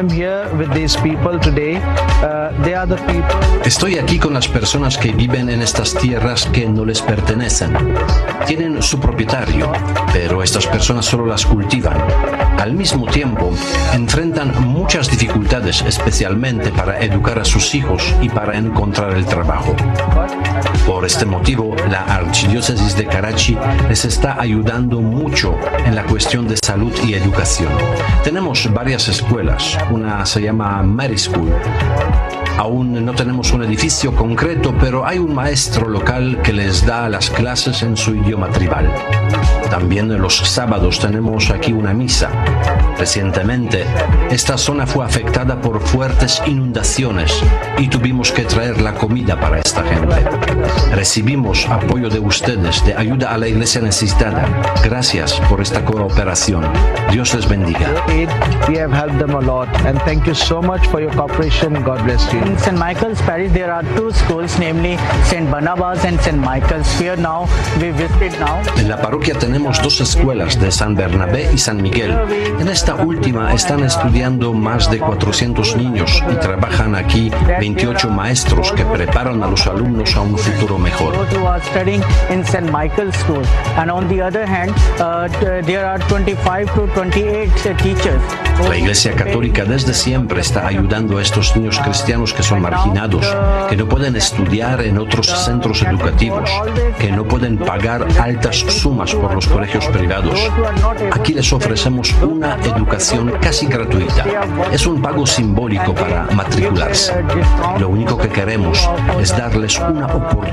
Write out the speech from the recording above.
am here with these people today. They are the people. Estoy aquí con las personas que viven en estas tierras que no les pertenecen. Tienen su propietario, pero estas personas solo las cultivan. Al mismo tiempo, enfrentan muchas dificultades, especialmente para educar a sus hijos y para encontrar el trabajo. Por este motivo, la Archidiócesis de Karachi les está ayudando mucho en la cuestión de salud y educación. Tenemos varias escuelas, una se llama Mary School. Aún no tenemos un edificio concreto, pero hay un maestro local que les da las clases en su idioma tribal. También los sábados tenemos aquí una misa. Recientemente, esta zona fue afectada por fuertes inundaciones y tuvimos que traer la comida para esta gente. Recibimos apoyo de ustedes, de ayuda a la iglesia necesitada. Gracias por esta cooperación. Dios les bendiga. We have helped them a lot, and thank you so much for your cooperation. God bless you. In St. Michael's Parish, there are two schools, namely St. Barnabas and St. Michael's. Here now, we visited now. En la parroquia tenemos dos escuelas de San Bernabé y San Miguel. En esta última están estudiando más de 400 niños y trabajan aquí 28 maestros que preparan a los alumnos a un futuro mejor. Those who are studying in St. Michael's School, and on the other hand, there are 25 to 28 teachers. La Iglesia Católica desde siempre está ayudando a estos niños cristianos que son marginados, que no pueden estudiar en otros centros educativos, que no pueden pagar altas sumas por los colegios privados. Aquí les ofrecemos una educación casi gratuita. Es un pago simbólico para matricularse. Lo único que queremos es darles una oportunidad